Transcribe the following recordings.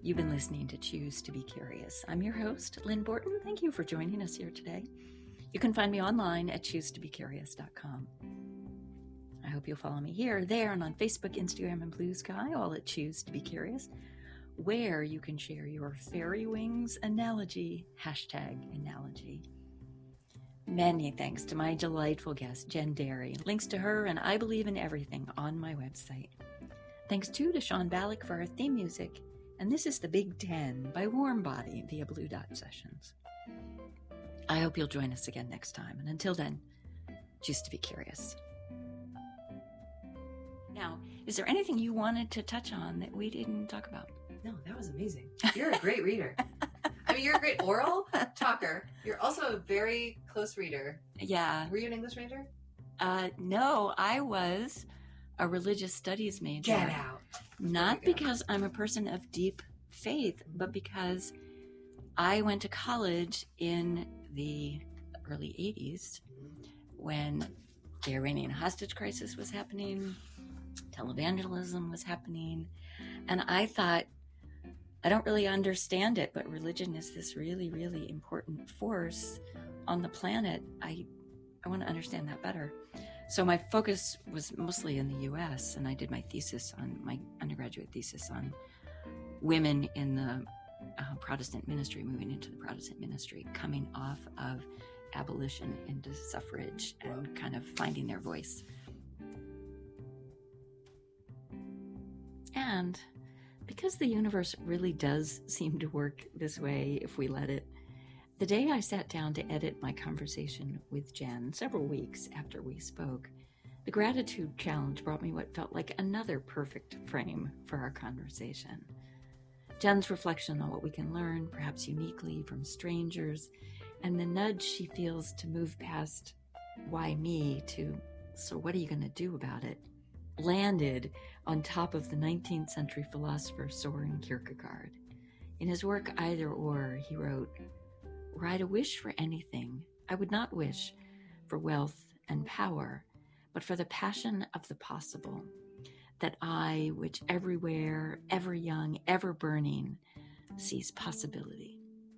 You've been listening to Choose to Be Curious. I'm your host, Lynn Borton. Thank you for joining us here today. You can find me online at choosetobecurious.com. I hope you'll follow me here, there, and on Facebook, Instagram, and Blue Sky, all at Choose to Be Curious, where you can share your fairy wings analogy, #analogy. Many thanks to my delightful guest, Jen Derry. Links to her and I Believe in Everything on my website. Thanks too to Sean Ballack for our theme music. And this is The Big Ten by Warm Body via Blue Dot Sessions. I hope you'll join us again next time. And until then, choose to be curious. Now, is there anything you wanted to touch on that we didn't talk about? No, that was amazing. You're a great reader. I mean, you're a great oral talker. You're also a very close reader. Yeah. Were you an English major? No, I was a religious studies major. Get out. Not because I'm a person of deep faith, but because I went to college in the early 80s when the Iranian hostage crisis was happening, televangelism was happening, and I thought, I don't really understand it, but religion is this really, really important force on the planet. I want to understand that better. So my focus was mostly in the U.S., and I did my undergraduate thesis on women in the Protestant ministry, moving into the Protestant ministry, coming off of abolition into suffrage and kind of finding their voice. And because the universe really does seem to work this way if we let it, the day I sat down to edit my conversation with Jen, several weeks after we spoke, the gratitude challenge brought me what felt like another perfect frame for our conversation. Jen's reflection on what we can learn, perhaps uniquely, from strangers, and the nudge she feels to move past why me to, so what are you going to do about it, landed on top of the 19th century philosopher Soren Kierkegaard. In his work Either Or, he wrote, "Were I to wish for anything, I would not wish for wealth and power, but for the passion of the possible, that eye which everywhere, ever young, ever burning, sees possibility."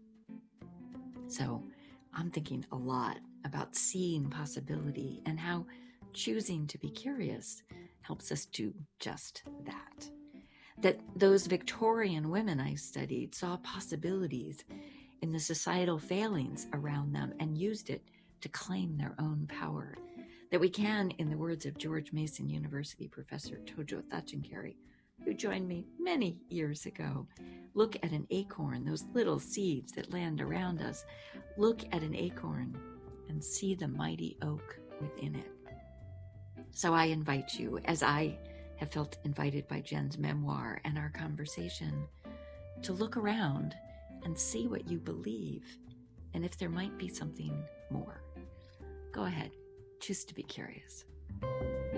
So I'm thinking a lot about seeing possibility and how choosing to be curious helps us do just that. That those Victorian women I studied saw possibilities in the societal failings around them and used it to claim their own power. That we can, in the words of George Mason University professor Tojo Thatchenkari, who joined me many years ago, look at an acorn, those little seeds that land around us, look at an acorn and see the mighty oak within it. So I invite you, as I have felt invited by Jen's memoir and our conversation, to look around and see what you believe, and if there might be something more. Go ahead, choose to be curious.